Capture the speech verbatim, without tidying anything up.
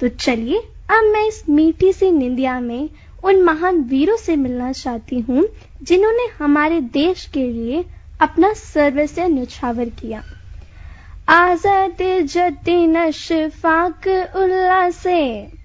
तो चलिए अब मैं इस मीठी सी निंदिया में उन महान वीरों से मिलना चाहती हूँ जिन्होंने हमारे देश के लिए अपना सर्वस्व न्यौछावर किया। आजाद जद्दीन अशफाक उल्लासे